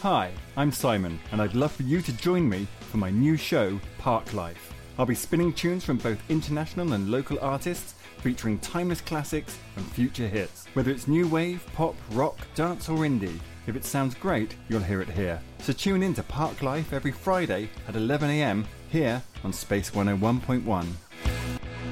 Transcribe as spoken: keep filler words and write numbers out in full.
Hi, I'm Simon, and I'd love for you to join me for my new show, Park Life. I'll be spinning tunes from both international and local artists, featuring timeless classics and future hits. Whether it's new wave, pop, rock, dance or indie, if it sounds great, you'll hear it here. So tune in to Park Life every Friday at eleven a m here on Space one oh one point one.